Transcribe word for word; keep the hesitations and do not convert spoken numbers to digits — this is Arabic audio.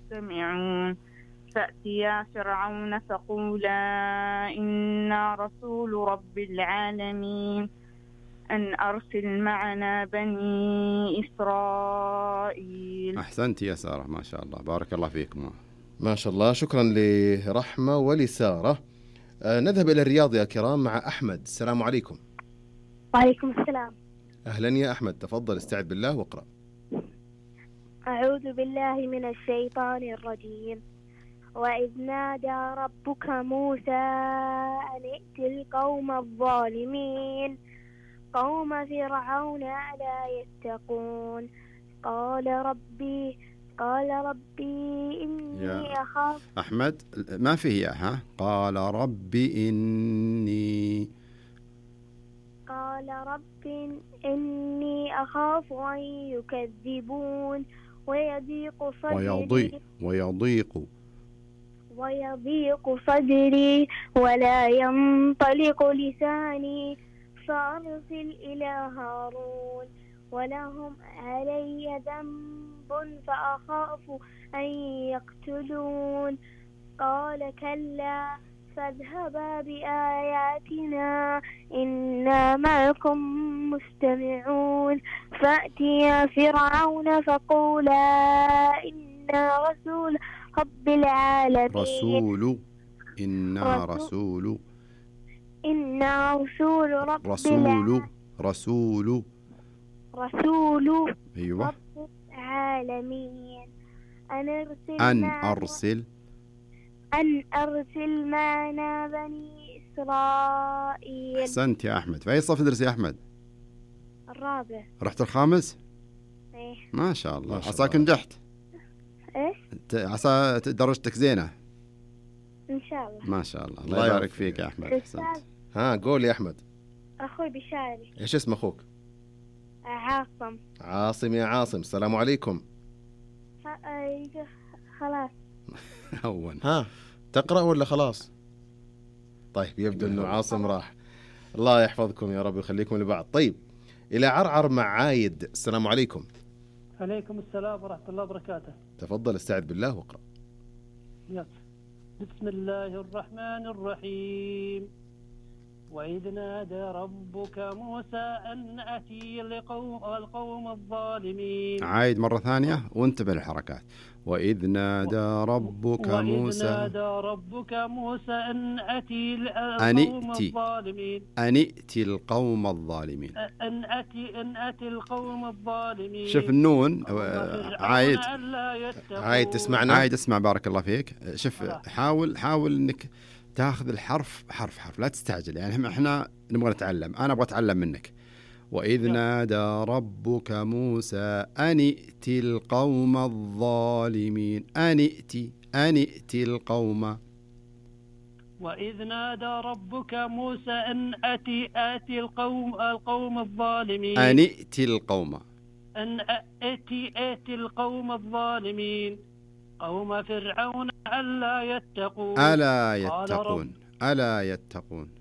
مستمعون فأتيا فرعون فقولا إنا رسول رب العالمين أن أرسل معنا بني إسرائيل. أحسنت يا سارة، ما شاء الله، بارك الله فيكم. ما شاء الله، شكرا لرحمة ولسارة. آه نذهب إلى الرياض يا كرام مع أحمد. السلام عليكم. وعليكم السلام. أهلا يا أحمد، تفضل استعد بالله واقرأ. أعوذ بالله من الشيطان الرجيم. وإذ نادى ربك موسى أن ائت القوم الظالمين قوم فرعون ألا يتقون قال ربي قال ربي إني أخاف. أحمد ما فيه يا ها قال ربي إني قال ربي إني أخاف أن يكذبون ويضيق صدري ويضيق ويضيق ويضيق صدري ولا ينطلق لساني فأرسل إلى هارون ولهم علي ذنب فأخاف أن يقتلون قال كلا فاذهبا بآياتنا إنا معكم مستمعون فأتيا فرعون فقولا إنا رسول رب العالمين. رسول إنا رسول إنا رسول رب رسول رسول رسول أيوة رب العالمين أن أرسل أن أرسل أن أرسل معنا بني إسرائيل. أحسنت يا أحمد. في أي صف تدرس يا أحمد؟ الرابع. رحت الخامس؟ إيه. ما شاء الله، عساك نجحت. إيه؟ عسى درجتك زينة إن شاء الله. ما شاء الله، الله يبارك فيك يا أحمد. أحسنت. ها قول يا أحمد. أخوي بشاري. إيش اسم أخوك؟ عاصم. عاصم يا عاصم، السلام عليكم. خلاص. هون. ها تقرأ ولا خلاص؟ طيب يبدو أنه عاصم راح. الله يحفظكم يا رب ويخليكم لبعض. طيب إلى عرعر مع عايد. السلام عليكم. عليكم السلام ورحمة الله وبركاته. تفضل استعد بالله واقرأ. بسم الله الرحمن الرحيم. وإذ نادى ربك موسى أن أتي القوم القوم الظالمين. عايد مرة ثانية وانتبه للحركات. وإذ نادى ربك وإذ موسى نادى ربك موسى أن أتي القوم الظالمين أن ائتي القوم الظالمين أن أتي أن أتي القوم الظالمين. شوف النون عايد عايد تسمعنا؟ عايد اسمع بارك الله فيك. شوف حاول حاول إنك تاخذ الحرف حرف حرف، لا تستعجل. يعني احنا نبغى نتعلم، أنا أبغى أتعلم منك. وإذ نادى ربك موسى أن ائت القوم الظالمين. أن ائت أن ائت القوم. وإذ نادى ربك موسى أن أتي آتي القوم القوم الظالمين. أن ائت القوم أن أتي آتي القوم الظالمين قوم فرعون ألا يتقون. ألا يتقون ألا يتقون